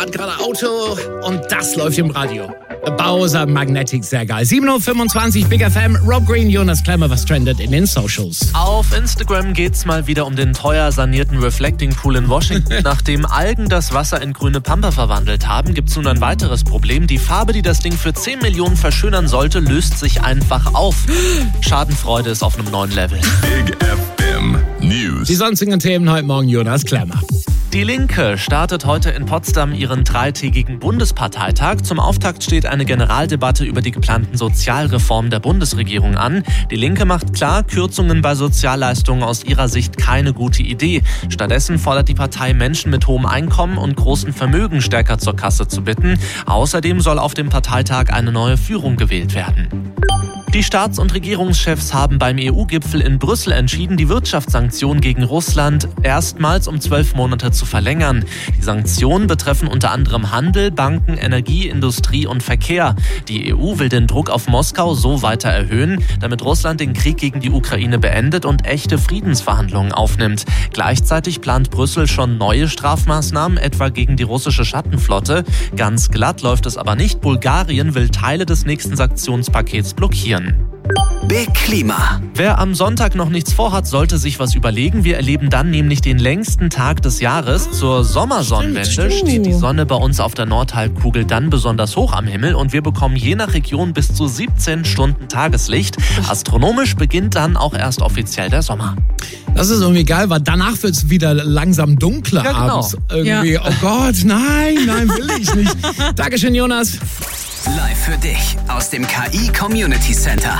Hat gerade Auto und das läuft im Radio. Bowser Magnetic, sehr geil. 7.25 Uhr, Big FM, Rob Green, Jonas Klemmer, was trendet in den Socials? Auf Instagram geht's mal wieder um den teuer sanierten Reflecting Pool in Washington. Nachdem Algen das Wasser in grüne Pampa verwandelt haben, gibt's nun ein weiteres Problem. Die Farbe, die das Ding für 10 Millionen verschönern sollte, löst sich einfach auf. Schadenfreude ist auf einem neuen Level. Big FM News. Die sonstigen Themen heute Morgen, Jonas Klemmer. Die Linke startet heute in Potsdam ihren 3-tägigen Bundesparteitag. Zum Auftakt steht eine Generaldebatte über die geplanten Sozialreformen der Bundesregierung an. Die Linke macht klar, Kürzungen bei Sozialleistungen aus ihrer Sicht keine gute Idee. Stattdessen fordert die Partei, Menschen mit hohem Einkommen und großen Vermögen stärker zur Kasse zu bitten. Außerdem soll auf dem Parteitag eine neue Führung gewählt werden. Die Staats- und Regierungschefs haben beim EU-Gipfel in Brüssel entschieden, die Wirtschaftssanktionen gegen Russland erstmals um 12 Monate zu verlängern. Die Sanktionen betreffen unter anderem Handel, Banken, Energie, Industrie und Verkehr. Die EU will den Druck auf Moskau so weiter erhöhen, damit Russland den Krieg gegen die Ukraine beendet und echte Friedensverhandlungen aufnimmt. Gleichzeitig plant Brüssel schon neue Strafmaßnahmen, etwa gegen die russische Schattenflotte. Ganz glatt läuft es aber nicht. Bulgarien will Teile des nächsten Sanktionspakets blockieren. Big Klima. Wer am Sonntag noch nichts vorhat, sollte sich was überlegen. Wir erleben dann nämlich den längsten Tag des Jahres. Zur Sommersonnenwende steht die Sonne bei uns auf der Nordhalbkugel dann besonders hoch am Himmel und wir bekommen je nach Region bis zu 17 Stunden Tageslicht. Astronomisch beginnt dann auch erst offiziell der Sommer. Das ist irgendwie geil, weil danach wird es wieder langsam dunkler abends. Irgendwie, Oh Gott, nein, will ich nicht. Dankeschön, Jonas. Live für dich aus dem KI Community Center.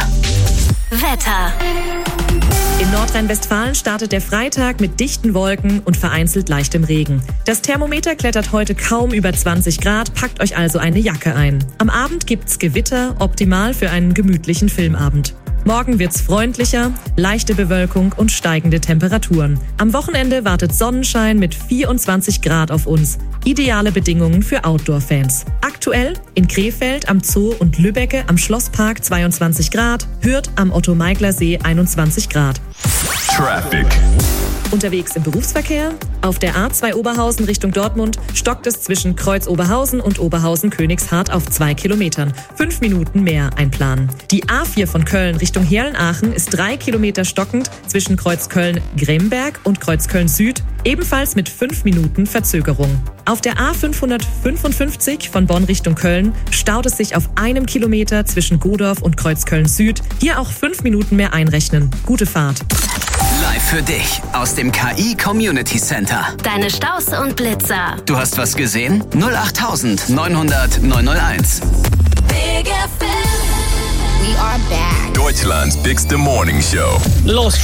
Wetter. In Nordrhein-Westfalen startet der Freitag mit dichten Wolken und vereinzelt leichtem Regen. Das Thermometer klettert heute kaum über 20 Grad, packt euch also eine Jacke ein. Am Abend gibt's Gewitter, optimal für einen gemütlichen Filmabend. Morgen wird's freundlicher, leichte Bewölkung und steigende Temperaturen. Am Wochenende wartet Sonnenschein mit 24 Grad auf uns. Ideale Bedingungen für Outdoor-Fans. Aktuell in Krefeld am Zoo und Lübbecke am Schlosspark 22 Grad, Hürth am Otto-Meigler-See 21 Grad. Traffic. Unterwegs im Berufsverkehr? Auf der A2 Oberhausen Richtung Dortmund stockt es zwischen Kreuz Oberhausen und Oberhausen-Königshardt auf 2 Kilometern. 5 Minuten mehr einplanen. Die A4 von Köln Richtung Herlenaachen ist 3 Kilometer stockend zwischen Kreuz Köln-Gremberg und Kreuz Köln-Süd, ebenfalls mit 5 Minuten Verzögerung. Auf der A555 von Bonn Richtung Köln staut es sich auf 1 Kilometer zwischen Godorf und Kreuz Köln-Süd. Hier auch 5 Minuten mehr einrechnen. Gute Fahrt. Live für dich aus dem KI Community Center. Deine Staus und Blitzer. Du hast was gesehen? 08000 900 901. Big FM. We are back. Deutschland's bigste Morning Show. Los